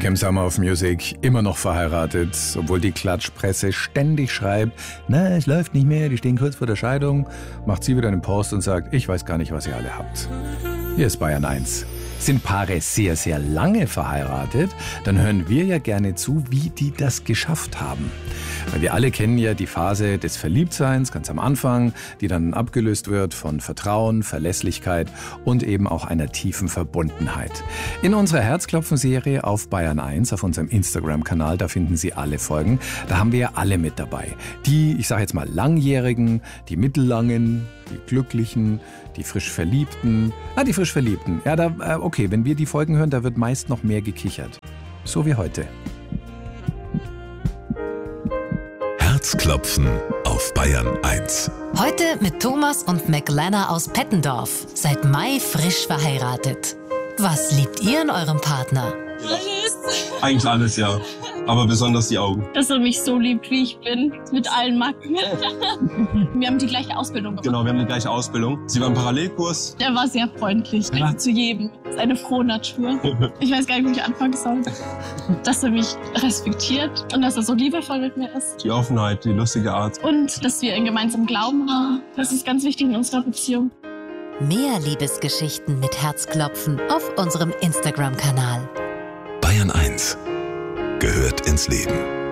Beckham Summer of Music, immer noch verheiratet, obwohl die Klatschpresse ständig schreibt, na, es läuft nicht mehr, die stehen kurz vor der Scheidung, macht sie wieder einen Post und sagt, ich weiß gar nicht, was ihr alle habt. Hier ist Bayern 1. Sind Paare sehr, sehr lange verheiratet, dann hören wir ja gerne zu, wie die das geschafft haben. Weil wir alle kennen ja die Phase des Verliebtseins ganz am Anfang, die dann abgelöst wird von Vertrauen, Verlässlichkeit und eben auch einer tiefen Verbundenheit. In unserer Herzklopfen-Serie auf Bayern 1, auf unserem Instagram-Kanal, da finden Sie alle Folgen. Da haben wir ja alle mit dabei. Die, ich sage jetzt mal, Langjährigen, die Mittellangen, die Glücklichen, die frisch Verliebten. Die frisch Verliebten. Ja, okay, wenn wir die Folgen hören, da wird meist noch mehr gekichert. So wie heute. Herzklopfen auf Bayern 1. Heute mit Thomas und McLenna aus Pettendorf. Seit Mai frisch verheiratet. Was liebt ihr in eurem Partner? Eigentlich alles, ja. Aber besonders die Augen. Dass er mich so liebt, wie ich bin. Mit allen Macken. Wir haben die gleiche Ausbildung gemacht. Genau, wir haben die gleiche Ausbildung. Sie war im Parallelkurs. Der war sehr freundlich. Ja. Zu jedem. Das ist eine frohe Natur. Ich weiß gar nicht, wo ich anfangen soll. Dass er mich respektiert und dass er so liebevoll mit mir ist. Die Offenheit, die lustige Art. Und dass wir einen gemeinsamen Glauben haben. Das ist ganz wichtig in unserer Beziehung. Mehr Liebesgeschichten mit Herzklopfen auf unserem Instagram-Kanal. Bayern 1 gehört ins Leben.